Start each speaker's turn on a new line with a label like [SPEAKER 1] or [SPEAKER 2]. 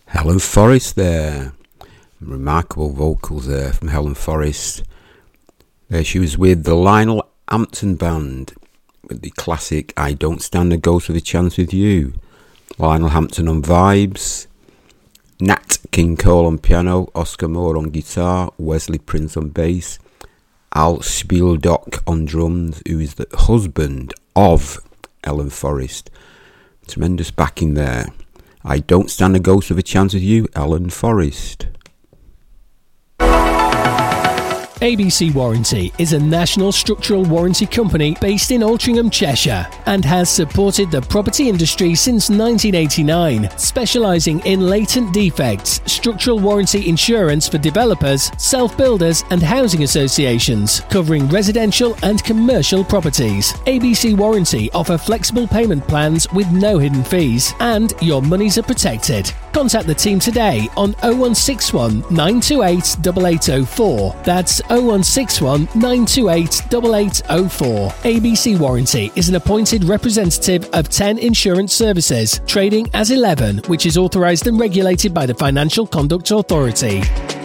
[SPEAKER 1] Helen Forrest there. Remarkable vocals there from Helen Forrest. There she was with the Lionel Hampton Band with the classic I Don't Stand a Ghost of a Chance with You. Lionel Hampton on vibes, Nat King Cole on piano, Oscar Moore on guitar, Wesley Prince on bass, Al Spieldock on drums, who is the husband of Helen Forrest. Tremendous backing there. I Don't Stand a Ghost of a Chance with You, Helen Forrest.
[SPEAKER 2] ABC Warranty is a national structural warranty company based in Altrincham, Cheshire, and has supported the property industry since 1989, specialising in latent defects, structural warranty insurance for developers, self-builders and housing associations, covering residential and commercial properties. ABC Warranty offer flexible payment plans with no hidden fees, and your monies are protected. Contact the team today on 0161 928 8804. That's 0161 928 8804. ABC Warranty is an appointed representative of 10 Insurance Services, trading as 11, which is authorised and regulated by the Financial Conduct Authority.